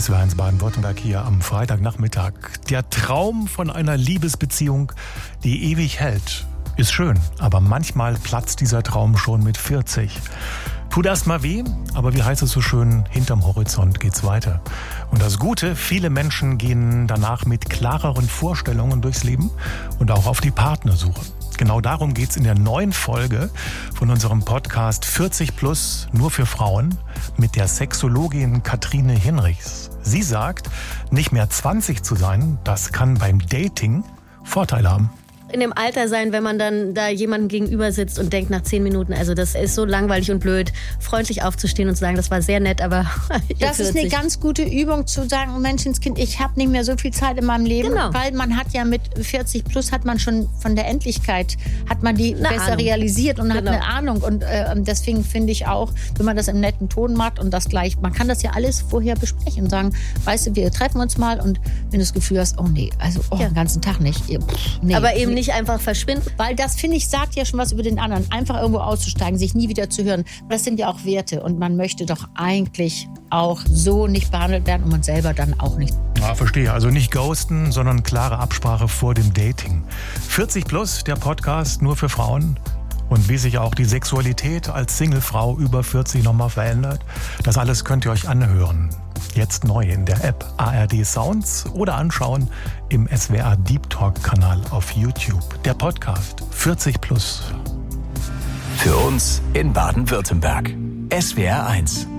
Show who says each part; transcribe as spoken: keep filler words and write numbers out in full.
Speaker 1: S W R eins Baden-Württemberg hier am Freitagnachmittag. Der Traum von einer Liebesbeziehung, die ewig hält, ist schön. Aber manchmal platzt dieser Traum schon mit vierzig. Tut erst mal weh, aber wie heißt es so schön, hinterm Horizont geht's weiter. Und das Gute, viele Menschen gehen danach mit klareren Vorstellungen durchs Leben und auch auf die Partnersuche. Genau darum geht's in der neuen Folge von unserem Podcast vierzig plus nur für Frauen mit der Sexologin Katrine Hinrichs. Sie sagt, nicht mehr zwanzig zu sein, das kann beim Dating Vorteile haben.
Speaker 2: In dem Alter sein, wenn man dann da jemandem gegenüber sitzt und denkt nach zehn Minuten, also das ist so langweilig und blöd, freundlich aufzustehen und zu sagen, das war sehr nett, aber
Speaker 3: das ist eine ganz gute Übung zu sagen, Menschenskind, ich habe nicht mehr so viel Zeit in meinem Leben, genau. Weil man hat ja mit vierzig plus hat man schon von der Endlichkeit, hat man die eine besser Ahnung. realisiert und genau. hat eine Ahnung und äh, deswegen finde ich auch, wenn man das im netten Ton macht und das gleich, man kann das ja alles vorher besprechen und sagen, weißt du, wir treffen uns mal und wenn du das Gefühl hast, oh nee, also oh, ja. den ganzen Tag nicht. Pff, nee,
Speaker 2: aber eben
Speaker 3: nee.
Speaker 2: nicht einfach verschwinden.
Speaker 3: Weil das, finde ich, sagt ja schon was über den anderen. Einfach irgendwo auszusteigen, sich nie wieder zu hören. Das sind ja auch Werte. Und man möchte doch eigentlich auch so nicht behandelt werden und man selber dann auch nicht.
Speaker 1: Ja, verstehe. Also nicht ghosten, sondern klare Absprache vor dem Dating. vierzig plus, der Podcast nur für Frauen. Und wie sich auch die Sexualität als Singlefrau über vierzig nochmal verändert, das alles könnt ihr euch anhören. Jetzt neu in der App A R D Sounds oder anschauen im S W R Deep Talk Kanal auf YouTube. Der Podcast vierzig plus.
Speaker 4: Für uns in Baden-Württemberg. S W R eins.